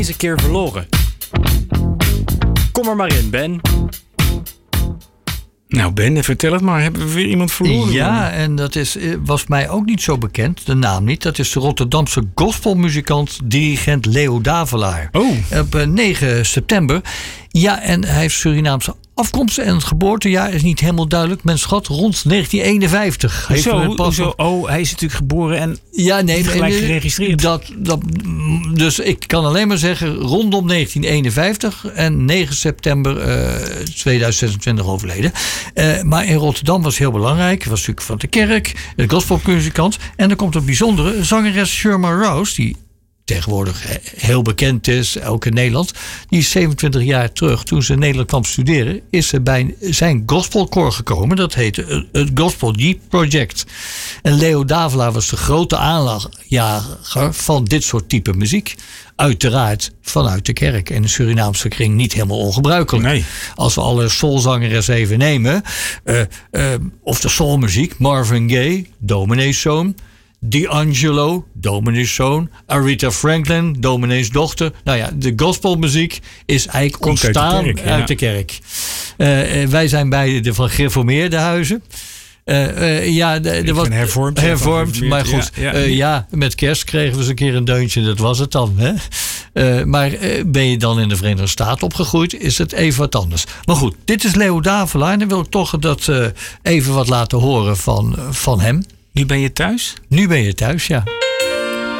Deze keer verloren. Kom er maar in, Ben. Nou Ben, vertel het maar. Hebben we weer iemand verloren? Ja, en dat was mij ook niet zo bekend, de naam niet. Dat is de Rotterdamse gospelmuzikant, dirigent Leo Davelaar. Oh. Op 9 september. Ja, en hij heeft Surinaamse afkomst en het geboortejaar is niet helemaal duidelijk. Men schat rond 1951. Hoezo? Oh, hij is natuurlijk geboren en gelijk geregistreerd. Dus ik kan alleen maar zeggen rondom 1951 en 9 september 2026 overleden. Maar in Rotterdam was heel belangrijk. Hij was natuurlijk van de kerk, de gospelmuzikant. En er komt een bijzondere zangeres, Sherma Rouse, die tegenwoordig heel bekend is, ook in Nederland. Die is 27 jaar terug, toen ze in Nederland kwam studeren, is ze bij zijn gospelkoor gekomen. Dat heette het Gospel Deep Project. En Leo Davelaar was de grote aanjager van dit soort type muziek. Uiteraard vanuit de kerk. En de Surinaamse kring niet helemaal ongebruikelijk. Nee. Als we alle soulzangeres even nemen, of de soulmuziek, Marvin Gaye, dominees zoon. D'Angelo, dominees zoon. Aretha Franklin, dominees dochter. Nou ja, de gospelmuziek is eigenlijk ontstaan uit de kerk. Wij zijn beide van gereformeerde huizen. Er was hervormd, maar goed. Met kerst kregen we eens een keer een deuntje. Dat was het dan. Hè? Maar ben je dan in de Verenigde Staten opgegroeid, is het even wat anders. Maar goed, dit is Leo Davelaar. En dan wil ik toch even wat laten horen van hem. Nu ben je thuis? Nu ben je thuis, ja.